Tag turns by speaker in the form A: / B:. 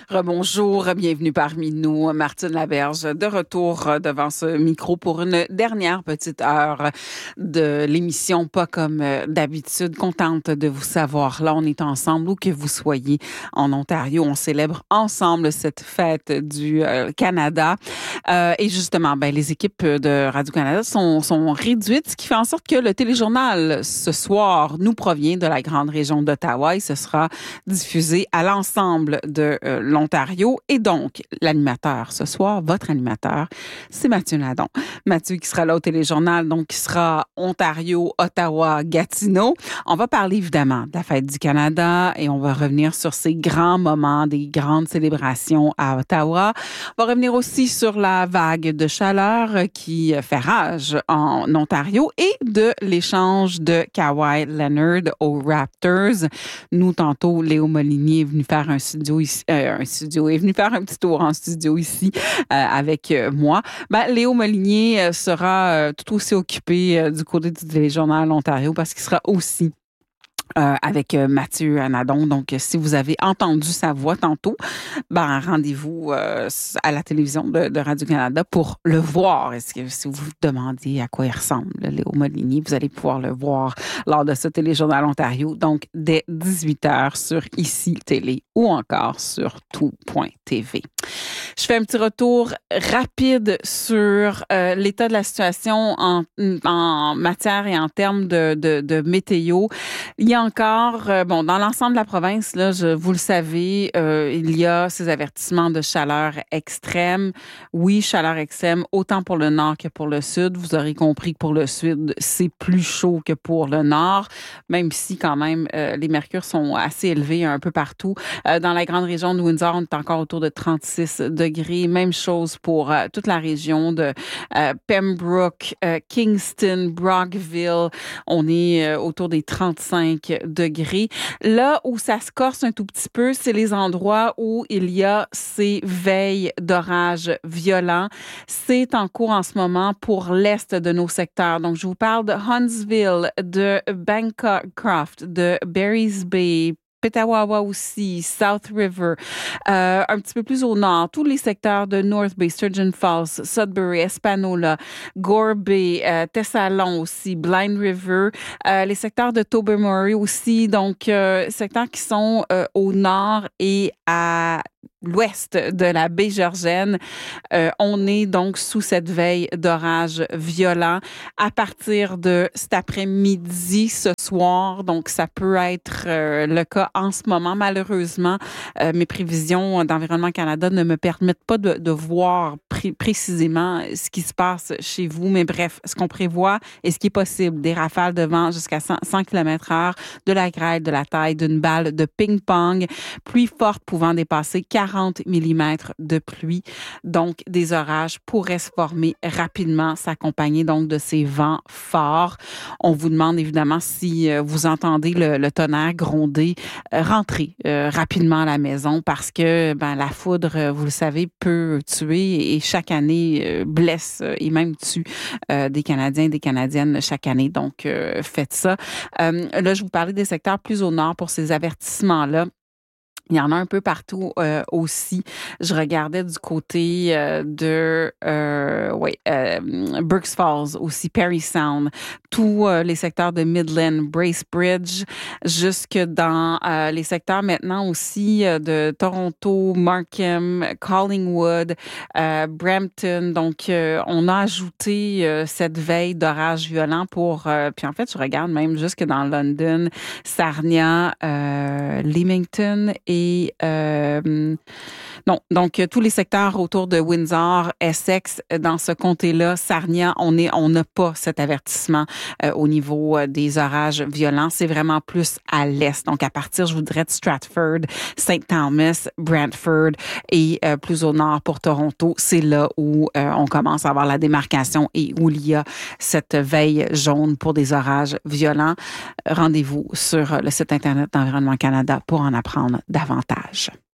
A: Rebonjour, bienvenue parmi nous. Martine Laberge, de retour devant ce micro pour une dernière petite heure de l'émission, pas comme d'habitude. Contente de vous savoir là, on est ensemble, où que vous soyez en Ontario. On célèbre ensemble cette fête du Canada. Et justement, les équipes de Radio-Canada sont réduites, ce qui fait en sorte que le téléjournal ce soir nous provient de la grande région d'Ottawa et ce sera diffusé à l'ensemble de l'Ontario. Et donc, l'animateur ce soir, votre animateur, c'est Mathieu Nadon. Mathieu qui sera là au téléjournal, donc qui sera Ontario, Ottawa, Gatineau. On va parler évidemment de la fête du Canada et on va revenir sur ces grands moments, des grandes célébrations à Ottawa. On va revenir aussi sur la vague de chaleur qui fait rage en Ontario et de l'échange de Kawhi Leonard aux Raptors. Nous, tantôt, Léo Molinier est venu faire est venu faire un petit tour en studio ici avec moi. Léo Molinier sera tout aussi occupé du côté du téléjournal Ontario parce qu'il sera aussi avec Mathieu Nadon. Donc, si vous avez entendu sa voix tantôt, rendez-vous à la télévision de Radio-Canada pour le voir. Est-ce que si vous vous demandiez à quoi il ressemble, Léo Molinier, vous allez pouvoir le voir lors de ce téléjournal Ontario, donc dès 18h sur ICI Télé ou encore sur tout.tv. Je fais un petit retour rapide sur l'état de la situation en matière et en termes de météo. Il y a encore, dans l'ensemble de la province, là, vous le savez, il y a ces avertissements de chaleur extrême. Oui, chaleur extrême, autant pour le nord que pour le sud. Vous aurez compris que pour le sud, c'est plus chaud que pour le nord, même si quand même les mercures sont assez élevés un peu partout. Dans la grande région de Windsor, on est encore autour de 36 degrés. Même chose pour toute la région de Pembroke, Kingston, Brockville. On est autour des 35 degrés. Là où ça se corse un tout petit peu, c'est les endroits où il y a ces veilles d'orages violents. C'est en cours en ce moment pour l'est de nos secteurs. Donc, je vous parle de Huntsville, de Bancroft, de Barry's Bay, Petawawa aussi, South River, un petit peu plus au nord, tous les secteurs de North Bay, Sturgeon Falls, Sudbury, Espanola, Gore Bay, Thessalon aussi, Blind River, les secteurs de Tobermory aussi, donc secteurs qui sont au nord et à l'ouest de la baie Georgienne. On est donc sous cette veille d'orage violent à partir de cet après-midi, ce soir. Donc, ça peut être le cas en ce moment. Malheureusement, mes prévisions d'Environnement Canada ne me permettent pas de voir précisément ce qui se passe chez vous. Mais bref, ce qu'on prévoit et ce qui est possible, des rafales de vent jusqu'à 100 km/h, de la grêle de la taille d'une balle de ping-pong, pluie forte pouvant dépasser 40 mm de pluie. Donc, des orages pourraient se former rapidement, s'accompagner donc de ces vents forts. On vous demande évidemment si vous entendez le tonnerre gronder, rentrez rapidement à la maison parce que la foudre, vous le savez, peut tuer et chaque année blesse et même tue des Canadiens et des Canadiennes chaque année. Donc, faites ça. Là, je vous parlais des secteurs plus au nord pour ces avertissements-là. Il y en a un peu partout aussi. Je regardais du côté de Burkes Falls, aussi Parry Sound, tous les secteurs de Midland, Bracebridge, jusque dans les secteurs maintenant aussi de Toronto, Markham, Collingwood, Brampton. Donc, on a ajouté cette veille d'orage violent pour... puis en fait, je regarde même jusque dans London, Sarnia, Leamington et donc tous les secteurs autour de Windsor, Essex, dans ce comté-là, Sarnia, on n'a pas cet avertissement au niveau des orages violents. C'est vraiment plus à l'est. Donc à partir, je vous dirais, de Stratford, St. Thomas, Brantford et plus au nord pour Toronto, c'est là où on commence à avoir la démarcation et où il y a cette veille jaune pour des orages violents. Rendez-vous sur le site Internet d'Environnement Canada pour en apprendre davantage.